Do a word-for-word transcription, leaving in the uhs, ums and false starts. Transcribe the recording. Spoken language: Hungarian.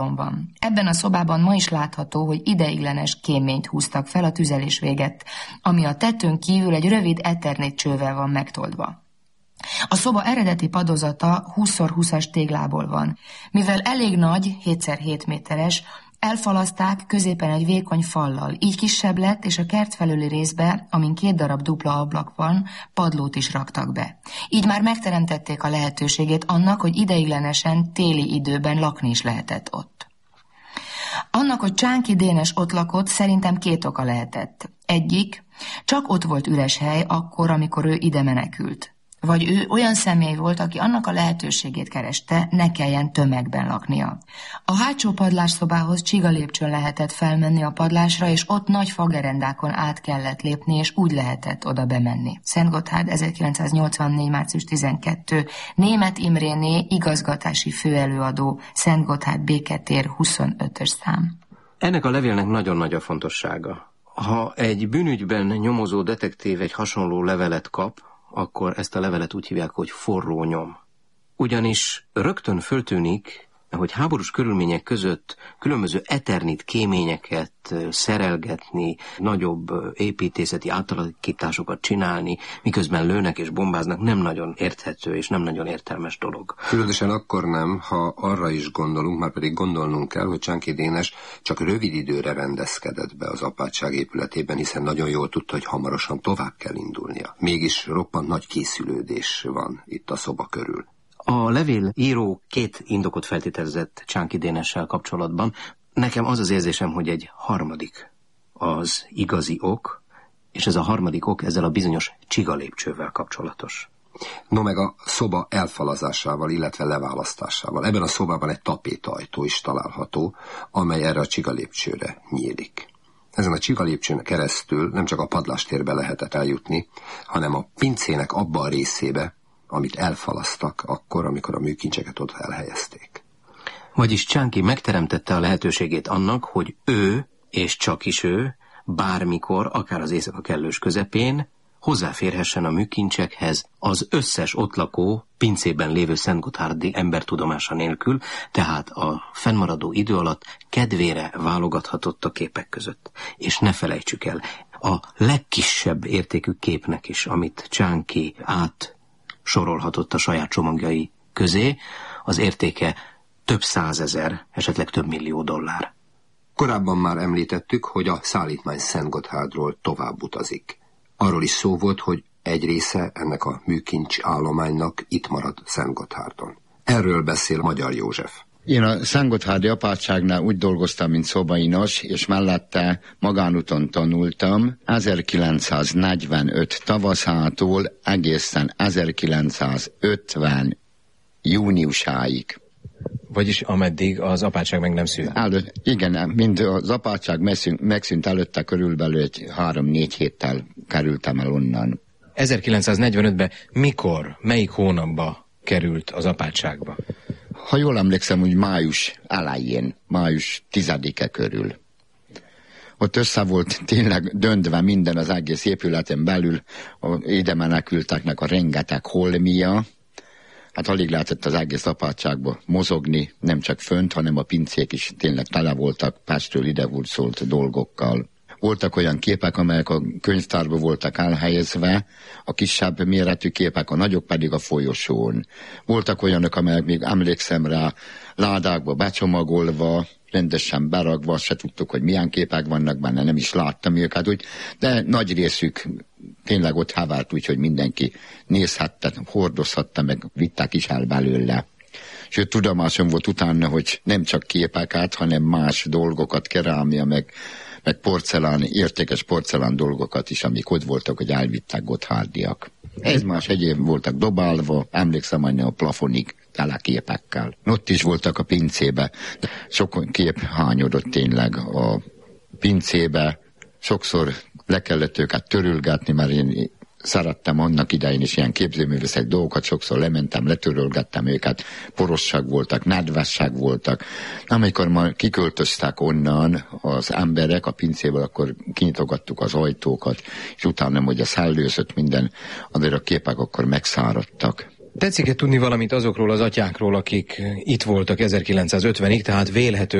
van. Ebben a szobában ma is látható, hogy ideiglenes kéményt húztak fel a tüzelés végett, ami a tetőn kívül egy rövid eternit csővel van megtoldva. A szoba eredeti padozata húsz szor húszas téglából van. Mivel elég nagy, hét szor hét méteres, elfalaszták középen egy vékony fallal, így kisebb lett, és a kert felüli részbe, amin két darab dupla ablak van, padlót is raktak be. Így már megteremtették a lehetőségét annak, hogy ideiglenesen téli időben lakni is lehetett ott. Annak, hogy Csánki Dénes ott lakott, szerintem két oka lehetett. Egyik, csak ott volt üres hely akkor, amikor ő ide menekült. Vagy ő olyan személy volt, aki annak a lehetőségét kereste, ne kelljen tömegben laknia. A hátsó padlásszobához csigalépcsőn lehetett felmenni a padlásra, és ott nagy fagerendákon át kellett lépni, és úgy lehetett oda bemenni. Szentgotthárd, ezerkilencszáznyolcvannégy. március tizenkettő. Németh Imréné, igazgatási főelőadó, Szentgotthárd Béketér, huszonötös szám. Ennek a levélnek nagyon nagy a fontossága. Ha egy bűnügyben nyomozó detektív egy hasonló levelet kap, akkor ezt a levelet úgy hívják, hogy forró nyom. Ugyanis rögtön föltűnik, hogy háborús körülmények között különböző eternit kéményeket szerelgetni, nagyobb építészeti átalakításokat csinálni, miközben lőnek és bombáznak, nem nagyon érthető és nem nagyon értelmes dolog. Különösen akkor nem, ha arra is gondolunk, már pedig gondolnunk kell, hogy Csánki Dénes csak rövid időre rendezkedett be az apátság épületében, hiszen nagyon jól tudta, hogy hamarosan tovább kell indulnia. Mégis roppant nagy készülődés van itt a szoba körül. A levél író két indokot feltételezett Csánki Dénessel kapcsolatban. Nekem az az érzésem, hogy egy harmadik az igazi ok, és ez a harmadik ok ezzel a bizonyos csigalépcsővel kapcsolatos. No meg a szoba elfalazásával, illetve leválasztásával. Ebben a szobában egy tapétajtó is található, amely erre a csigalépcsőre nyílik. Ezen a csigalépcsőn keresztül nem csak a padlástérbe lehetett eljutni, hanem a pincének abba a részébe, amit elfalasztak akkor, amikor a műkincseket ott elhelyezték. Vagyis Csánki megteremtette a lehetőségét annak, hogy ő, és csak is ő, bármikor, akár az éjszaka kellős közepén, hozzáférhessen a műkincsekhez az összes ott lakó, pincében lévő szentgotthárdi ember tudomása nélkül, tehát a fennmaradó idő alatt kedvére válogathatott a képek között. És ne felejtsük el, a legkisebb értékű képnek is, amit Csánki át sorolhatott a saját csomagjai közé, az értéke több százezer, esetleg több millió dollár. Korábban már említettük, hogy a szállítmány Szentgotthárdról tovább utazik. Arról is szó volt, hogy egy része ennek a műkincs állománynak itt marad Szentgotthárdon. Erről beszél Magyar József. Én a szentgotthárdi apátságnál úgy dolgoztam, mint szobainos, és mellette magánúton tanultam ezerkilencszáznegyvenöt tavaszától egészen ezerkilencszázötven júniusáig. Vagyis ameddig az apátság meg nem szűnt. Előtt, igen, mind az apátság megszűnt előtte körülbelül egy három-négy héttel kerültem el onnan. ezerkilencszáznegyvenötben mikor, melyik hónapba került az apátságba? Ha jól emlékszem, úgy május elején, május tizedike körül. Ott össze volt tényleg döntve minden az egész épületen belül, ide menekülteknek a rengeteg holmia. Hát alig lehetett az egész apátságba mozogni, nem csak fönt, hanem a pincék is tényleg tele voltak Pestről ide volt szólt dolgokkal. Voltak olyan képek, amelyek a könyvtárba voltak elhelyezve, a kisebb méretű képek, a nagyok pedig a folyosón. Voltak olyanok, amelyek még emlékszem rá, ládákba becsomagolva, rendesen beragva, se tudtuk, hogy milyen képek vannak benne, nem is láttam őket, úgy, de nagy részük tényleg ott hevert, úgyhogy mindenki nézhette, hordozhatta, meg vitták is el belőle. Sőt, tudomásom volt utána, hogy nem csak képeket, hanem más dolgokat, kerámia, meg meg porcelán, értékes porcelán dolgokat is, amik ott voltak, hogy elvitták gotthárdiak. Ez más egyéb voltak dobálva, emlékszem majdnem a plafonig tele képekkel. Ott is voltak a pincébe. Sok kép hányodott tényleg a pincébe. Sokszor le kellett őket törülgetni, mert én szerettem annak idején is ilyen képzőművészeti dolgokat, sokszor lementem, letörölgettem őket, porosság voltak, nedvesság voltak. Amikor már kiköltöztek onnan az emberek a pincéből, akkor kinyitogattuk az ajtókat, és utána, hogy a szellőzött minden, azért a képek akkor megszáradtak. Tetszik-e tudni valamit azokról az atyákról, akik itt voltak ezerkilencszázötvenig, tehát vélhető